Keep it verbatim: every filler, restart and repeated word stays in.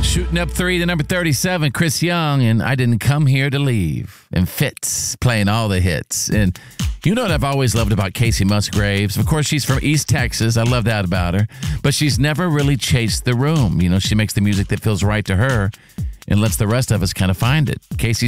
Shooting up three to number thirty-seven, Chris Young, and I Didn't Come Here to Leave. And Fitz playing all the hits. And you know what I've always loved about Casey Musgraves? Of course, she's from East Texas. I love that about her. But she's never really chased the room. You know, she makes the music that feels right to her and lets the rest of us kind of find it. Casey